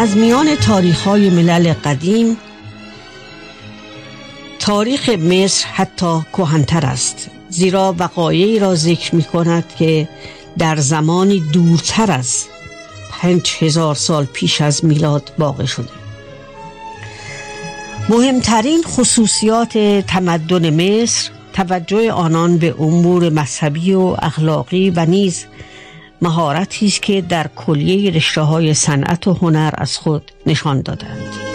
از میان تاریخ‌های ملل قدیم تاریخ مصر حتی کهن‌تر است، زیرا وقایعی را ذکر می‌کند که در زمانی دورتر از 5000 سال پیش از میلاد واقع شده. مهمترین خصوصیات تمدن مصر توجه آنان به امور مذهبی و اخلاقی و نیز مهارتی است که در کلیه رشته‌های صنعت و هنر از خود نشان دادند.